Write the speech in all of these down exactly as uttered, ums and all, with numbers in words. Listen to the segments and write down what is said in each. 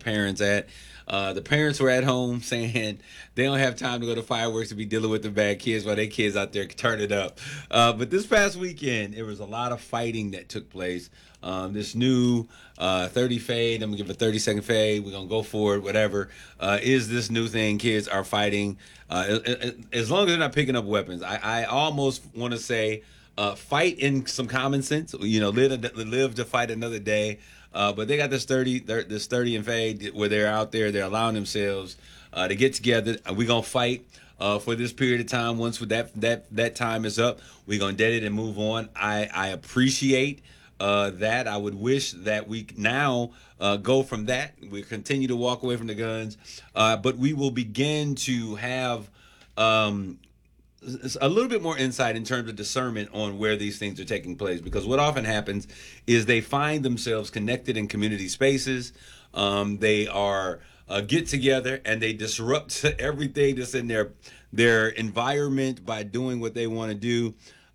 parents at. Uh, the parents were at home saying they don't have time to go to fireworks to be dealing with the bad kids while their kids out there turn it up. Uh, but this past weekend, there was a lot of fighting that took place. Um, this new uh, thirty fade, I'm going to give a thirty second fade. We're going to go for it, whatever. Uh, is this new thing kids are fighting? Uh, as long as they're not picking up weapons. I, I almost want to say uh, fight in some common sense. You know, live, live to fight another day. Uh, but they got this thirty, this thirty and fade where they're out there, they're allowing themselves uh, to get together. We're gonna fight uh, for this period of time. Once that that that time is up, we're gonna dead it and move on. I I appreciate uh, that. I would wish that we now uh, go from that. We continue to walk away from the guns, uh, but we will begin to have. Um, a little bit more insight in terms of discernment on where these things are taking place, because what often happens is they find themselves connected in community spaces. Um, they are uh, get together and they disrupt everything that's in their their environment by doing what they want to do.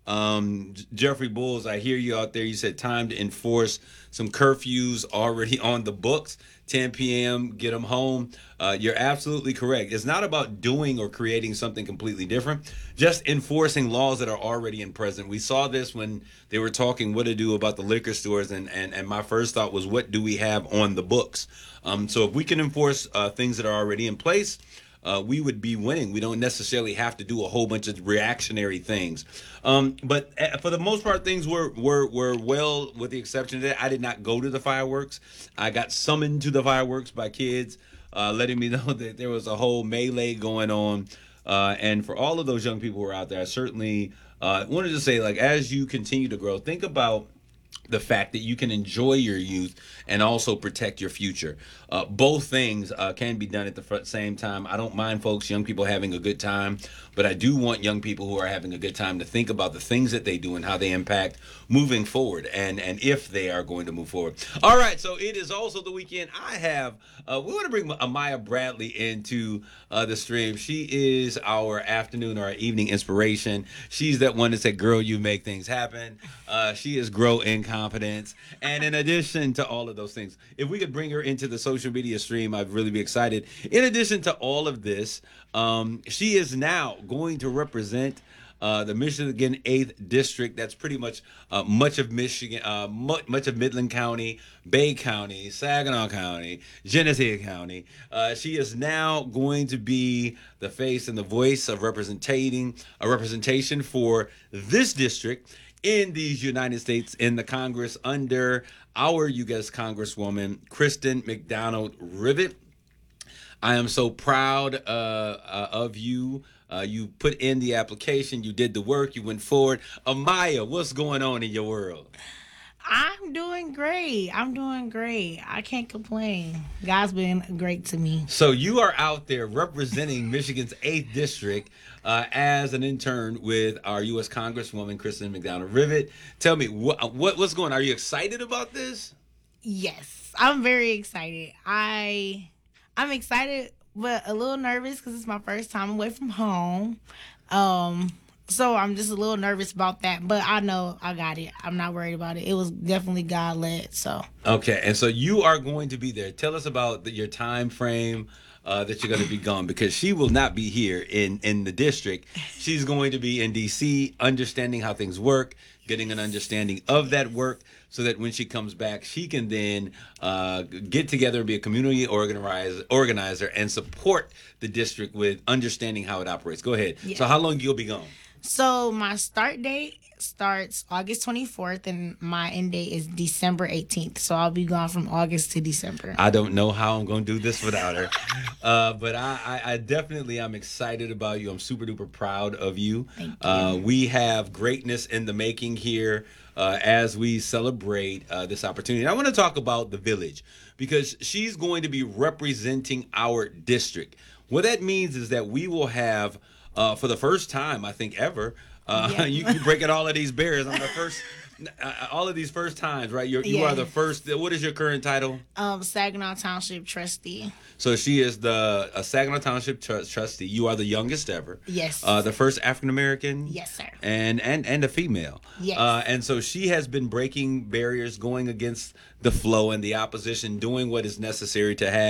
Um, Jeffrey Bulls, I hear you out there. You said time to enforce some curfews already on the books. ten p.m. Get them home. Uh, you're absolutely correct. It's not about doing or creating something completely different, just enforcing laws that are already in present. We saw this when they were talking what to do about the liquor stores, and and, and my first thought was, what do we have on the books? Um, so if we can enforce uh, things that are already in place, Uh, we would be winning. We don't necessarily have to do a whole bunch of reactionary things. Um, but uh, for the most part, things were, were were well, with the exception of that. I did not go to the fireworks. I got summoned to the fireworks by kids, uh, letting me know that there was a whole melee going on. Uh, and for all of those young people who are out there, I certainly uh, wanted to say, like, as you continue to grow, think about the fact that you can enjoy your youth and also protect your future. Uh, both things uh, can be done at the same time. I don't mind folks, young people having a good time, but I do want young people who are having a good time to think about the things that they do and how they impact moving forward, and, and if they are going to move forward. All right, so it is also the weekend. I have, uh, we want to bring Amaya Bradley into uh, the stream. She is our afternoon or our evening inspiration. She's that one that said, girl, you make things happen. Uh, she is Grow in Confidence. And in addition to all of those things, if we could bring her into the social media stream, I'd really be excited. In addition to all of this, um, she is now going to represent uh, the Michigan eighth District. That's pretty much uh, much of Michigan, uh, much, much of Midland County, Bay County, Saginaw County, Genesee County. Uh, she is now going to be the face and the voice of representing a representation for this district in these United States, in the Congress, under our U S Congresswoman, Kristen McDonald-Rivet. I am so proud uh, uh, of you. Uh, you put in the application, you did the work, you went forward. Amaya, what's going on in your world? I'm doing great. I'm doing great. I can't complain. God's been great to me. So you are out there representing Michigan's eighth District uh, as an intern with our U S Congresswoman, Kristen McDonald-Rivet. Tell me, what, what what's going on? Are you excited about this? Yes, I'm very excited. I, I'm excited, but a little nervous because it's my first time away from home. Um... So I'm just a little nervous about that, but I know I got it. I'm not worried about it. It was definitely God led. So okay, and so you are going to be there. Tell us about the, your time frame uh, that you're going to be gone, because she will not be here in in the district. She's going to be in D C, understanding how things work, getting an understanding of that work, so that when she comes back, she can then uh, get together and be a community organizer, organizer and support the district with understanding how it operates. Go ahead. Yeah. So how long you'll be gone? So my start date starts August twenty-fourth, and my end date is December eighteenth. So I'll be gone from August to December. I don't know how I'm going to do this without her. uh, but I, I, I definitely am excited about you. I'm super duper proud of you. Thank you. Uh, we have greatness in the making here uh, as we celebrate uh, this opportunity. And I want to talk about the village, because she's going to be representing our district. What that means is that we will have, Uh, for the first time, I think, ever. Uh, yeah. you, you breaking all of these barriers on the first, uh, all of these first times, right? You're, you yeah. are the first. What is your current title? Um, Saginaw Township Trustee. So she is the uh, Saginaw Township tr- Trustee. You are the youngest ever. Yes. Uh, the first African American. Yes, sir. And and and a female. Yes. Uh, and so she has been breaking barriers, going against the flow and the opposition, doing what is necessary to have